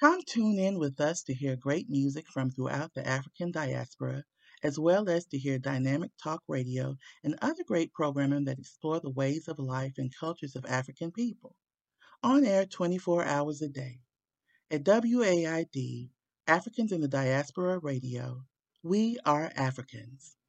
Come tune in with us to hear great music from throughout the African diaspora, as well as to hear dynamic talk radio and other great programming that explore the ways of life and cultures of African people. On air 24 hours a day. At WAID, Africans in the Diaspora Radio, we are Africans.